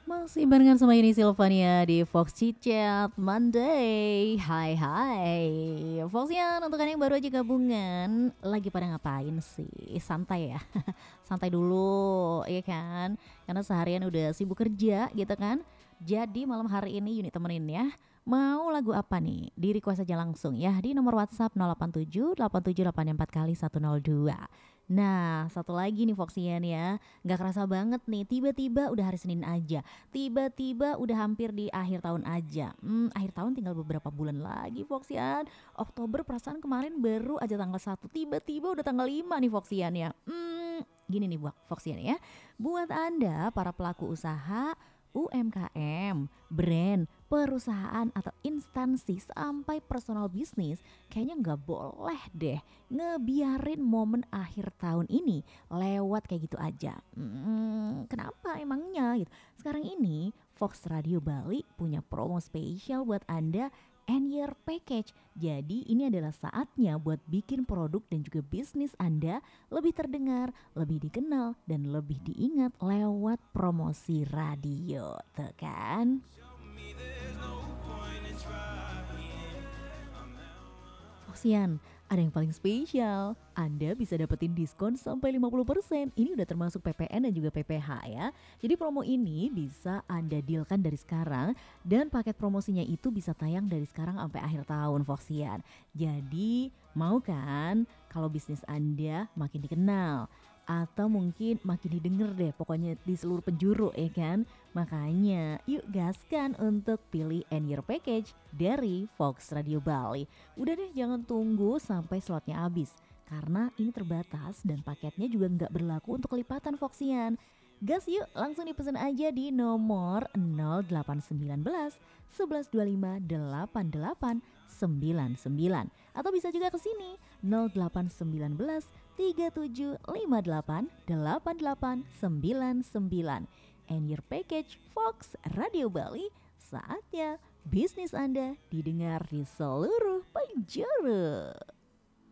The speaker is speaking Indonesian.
Masih barengan sama ini Silvania di Fox Chit Monday. Hai hai. Foxian untuk kalian yang baru aja gabungan, lagi pada ngapain sih? Santai ya. Santai dulu, ya kan? Karena seharian udah sibuk kerja gitu kan. Jadi malam hari ini Yuni temenin ya. Mau lagu apa nih? Di request aja langsung ya di nomor WhatsApp 087 8784 kali 102. Nah, satu lagi nih Foxian ya. Nggak kerasa banget nih, tiba-tiba udah hari Senin aja. Tiba-tiba udah hampir di akhir tahun aja. Akhir tahun tinggal beberapa bulan lagi Foxian. Oktober perasaan kemarin baru aja tanggal 1. Tiba-tiba udah tanggal 5 nih Foxian ya. Gini nih buat Foxian ya. Buat Anda para pelaku usaha, UMKM, brand, perusahaan atau instansi sampai personal bisnis, kayaknya nggak boleh deh ngebiarin momen akhir tahun ini lewat kayak gitu aja. Kenapa emangnya gitu? Sekarang ini Fox Radio Bali punya promo spesial buat Anda and Year Package. Jadi ini adalah saatnya buat bikin produk dan juga bisnis Anda lebih terdengar, lebih dikenal, dan lebih diingat lewat promosi radio. Tuh kan? Foxian, ada yang paling spesial. Anda bisa dapetin diskon sampai 50%. Ini udah termasuk PPN dan juga PPH ya. Jadi promo ini bisa Anda dealkan dari sekarang dan paket promosinya itu bisa tayang dari sekarang sampai akhir tahun Foxian. Jadi mau kan kalau bisnis Anda makin dikenal atau mungkin makin didengar deh pokoknya di seluruh penjuru ya kan. Makanya yuk gaskan untuk pilih End Year Package dari Fox Radio Bali. Udah deh jangan tunggu sampai slotnya habis karena ini terbatas dan paketnya juga nggak berlaku untuk kelipatan Foxian. Gas yuk langsung dipesan aja di nomor 0819 1125 8899 atau bisa juga ke sini 0819 3758 8899. And your package Fox Radio Bali, saatnya bisnis Anda didengar di seluruh penjuru.